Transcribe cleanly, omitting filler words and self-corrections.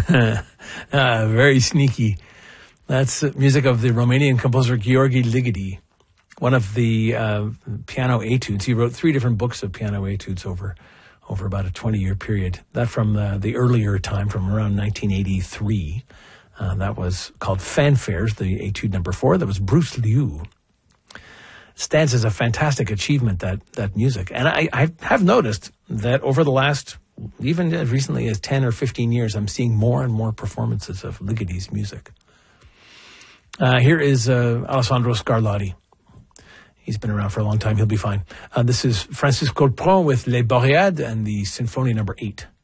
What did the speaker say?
Very sneaky. That's music of the Romanian composer Gheorghe Ligeti, one of the piano etudes. He wrote 3 different books of piano etudes over about a 20-year period. That from the earlier time, from around 1983. That was called Fanfares, the etude number 4. That was Bruce Liu. Stands as a fantastic achievement, that music. And I have noticed that over the last, even as recently as 10 or 15 years, I'm seeing more and more performances of Ligeti's music. Here is Alessandro Scarlatti. He's been around for a long time. He'll be fine. This is Francis Colpron with Les Boréades and the Symphony number 8.